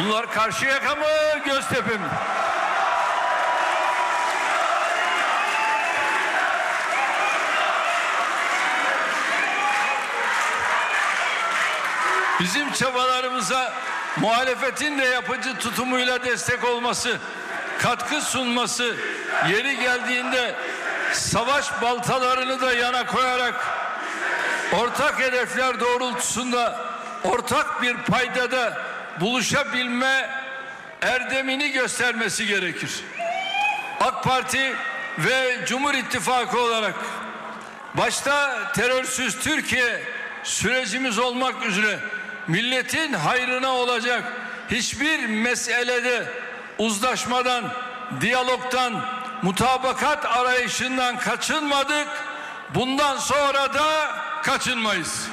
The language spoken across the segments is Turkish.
Bunlar Karşıyaka mı, Göztepe mi? Bizim çabalarımıza muhalefetin de yapıcı tutumuyla destek olması, katkı sunması, yeri geldiğinde savaş baltalarını da yana koyarak ortak hedefler doğrultusunda ortak bir paydada buluşabilme erdemini göstermesi gerekir. AK Parti ve Cumhur İttifakı olarak başta terörsüz Türkiye sürecimiz olmak üzere milletin hayrına olacak hiçbir meselede uzlaşmadan, diyalogtan, mutabakat arayışından kaçınmadık. Bundan sonra da kaçınmayız.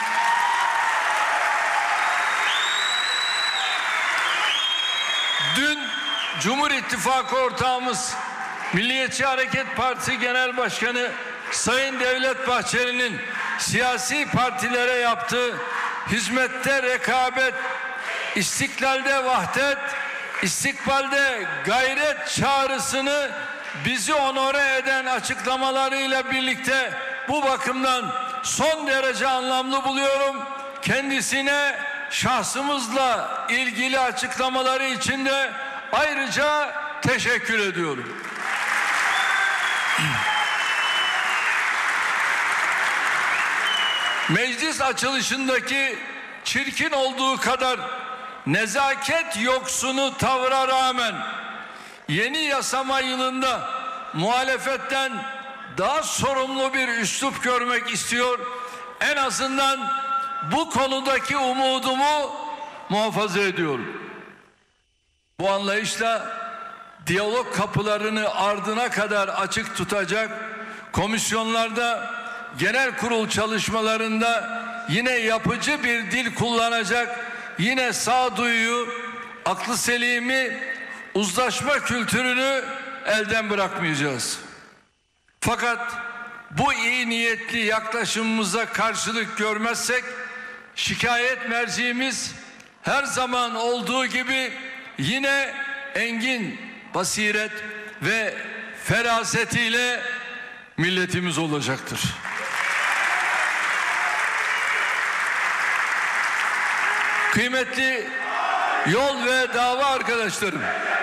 Dün Cumhur İttifakı ortağımız Milliyetçi Hareket Partisi Genel Başkanı Sayın Devlet Bahçeli'nin siyasi partilere yaptığı hizmette rekabet, istiklalde vahdet, istikbalde gayret çağrısını bizi onore eden açıklamalarıyla birlikte bu bakımdan son derece anlamlı buluyorum. Kendisine şahsımızla ilgili açıklamaları için de ayrıca teşekkür ediyorum. Meclis açılışındaki çirkin olduğu kadar nezaket yoksunu tavra rağmen yeni yasama yılında muhalefetten daha sorumlu bir üslup görmek istiyor. En azından bu konudaki umudumu muhafaza ediyorum. Bu anlayışla diyalog kapılarını ardına kadar açık tutacak, komisyonlarda, genel kurul çalışmalarında yine yapıcı bir dil kullanacak, yine sağduyuyu, aklı selimi, uzlaşma kültürünü elden bırakmayacağız. Fakat bu iyi niyetli yaklaşımımıza karşılık görmezsek şikayet merciğimiz her zaman olduğu gibi yine engin basiret ve ferasetiyle milletimiz olacaktır. Kıymetli yol ve dava arkadaşlarım,